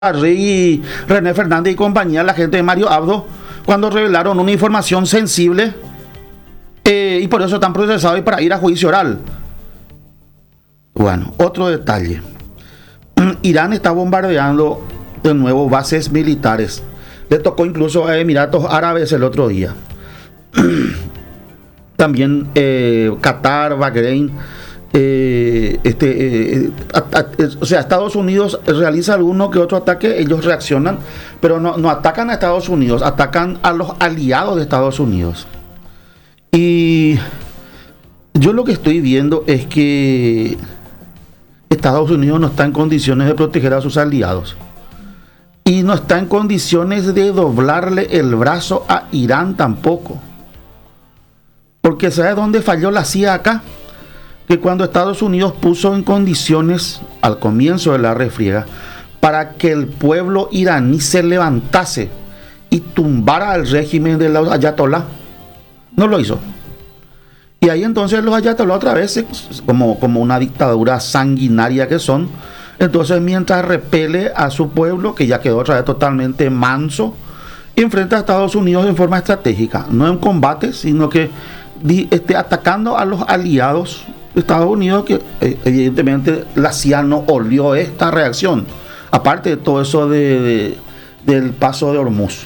Rey, René Fernández y compañía, la gente de Mario Abdo, cuando revelaron una información sensible y por eso están procesados y para ir a juicio oral. Bueno, otro detalle. Irán está bombardeando de nuevo bases militares. Le tocó incluso a Emiratos Árabes el otro día. También Qatar, Bahrein. O sea, Estados Unidos realiza alguno que otro ataque, ellos reaccionan, pero no atacan a Estados Unidos, atacan a los aliados de Estados Unidos. Y yo lo que estoy viendo es que Estados Unidos no está en condiciones de proteger a sus aliados y no está en condiciones de doblarle el brazo a Irán tampoco, porque ¿sabe dónde falló la CIA acá? Que cuando Estados Unidos puso en condiciones al comienzo de la refriega para que el pueblo iraní se levantase y tumbara al régimen de los ayatolá, no lo hizo. Y ahí entonces los ayatolá otra vez, como una dictadura sanguinaria que son, entonces mientras repele a su pueblo, que ya quedó otra vez totalmente manso, enfrenta a Estados Unidos en forma estratégica, no en combate, sino que atacando a los aliados de Estados Unidos, que evidentemente la CIA no olió esta reacción, aparte de todo eso del paso de Hormuz.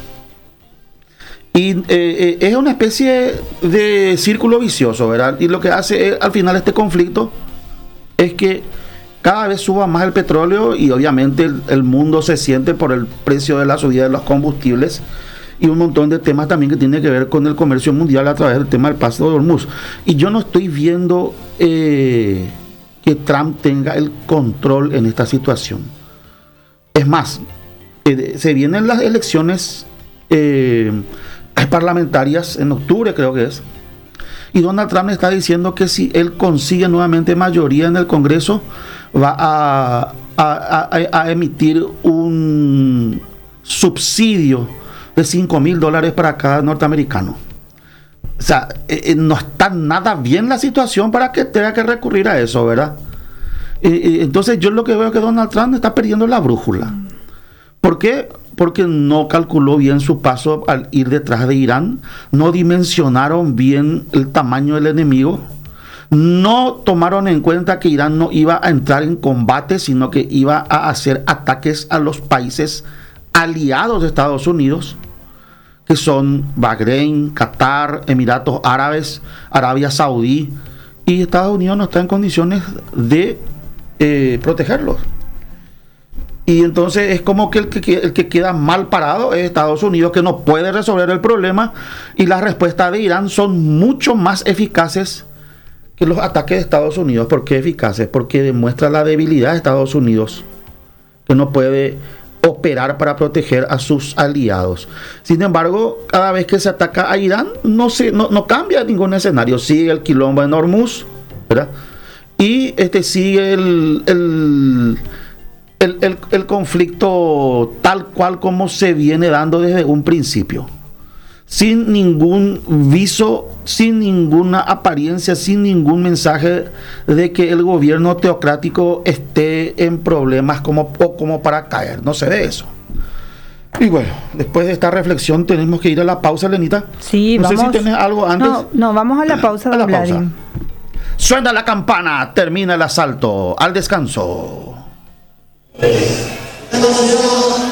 Y es una especie de círculo vicioso, ¿verdad? Y lo que hace al final este conflicto es que cada vez suba más el petróleo y obviamente el mundo se siente por el precio de la subida de los combustibles y un montón de temas también que tiene que ver con el comercio mundial a través del tema del paso de Hormuz. Y yo no estoy viendo que Trump tenga el control en esta situación. Es más, se vienen las elecciones parlamentarias en octubre, creo que es, y Donald Trump está diciendo que si él consigue nuevamente mayoría en el Congreso, va a emitir un subsidio de $5,000 para cada norteamericano. O sea, no está nada bien la situación para que tenga que recurrir a eso, ¿verdad? Entonces yo lo que veo es que Donald Trump está perdiendo la brújula. ¿Por qué? Porque no calculó bien su paso al ir detrás de Irán, no dimensionaron bien el tamaño del enemigo, no tomaron en cuenta que Irán no iba a entrar en combate, sino que iba a hacer ataques a los países aliados de Estados Unidos, que son Bahrein, Qatar, Emiratos Árabes, Arabia Saudí, y Estados Unidos no está en condiciones de protegerlos. Y entonces es como que el que queda mal parado es Estados Unidos, que no puede resolver el problema, y las respuestas de Irán son mucho más eficaces que los ataques de Estados Unidos. ¿Por qué eficaces? Porque demuestra la debilidad de Estados Unidos, que no puede operar para proteger a sus aliados. Sin embargo, cada vez que se ataca a Irán, no cambia ningún escenario. Sigue el quilombo en Hormuz, ¿verdad? Y sigue el conflicto tal cual como se viene dando desde un principio, sin ningún viso, sin ninguna apariencia, sin ningún mensaje de que el gobierno teocrático esté en problemas como para caer. No se ve eso. Y bueno, después de esta reflexión tenemos que ir a la pausa, Lenita. Sí, no vamos. sé si tienes algo antes. No, vamos a la pausa, a la pausa. Vladimir. Suena la campana, termina el asalto, al descanso.